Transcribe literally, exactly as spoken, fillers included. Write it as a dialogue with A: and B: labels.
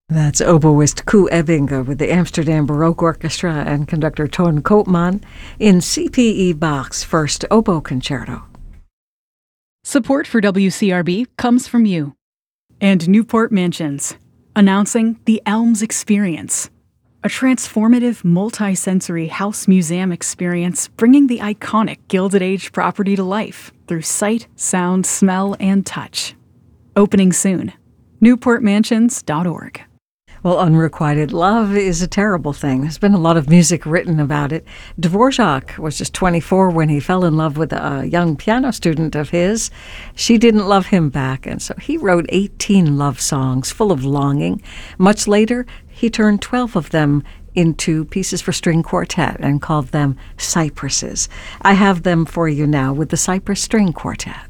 A: That's oboist Koen Ebbinge with the Amsterdam Baroque Orchestra and conductor Ton Koopman in C P E Bach's First Oboe Concerto.
B: Support for W C R B comes from you. And Newport Mansions, announcing the Elms Experience, a transformative multi-sensory house museum experience bringing the iconic Gilded Age property to life through sight, sound, smell, and touch. Opening soon. newport mansions dot org.
A: Well, unrequited love is a terrible thing. There's been a lot of music written about it. Dvorak was just twenty-four when he fell in love with a young piano student of his. She didn't love him back, and so he wrote eighteen love songs full of longing. Much later, he turned twelve of them into pieces for string quartet and called them cypresses. I have them for you now with the Cypress String Quartet.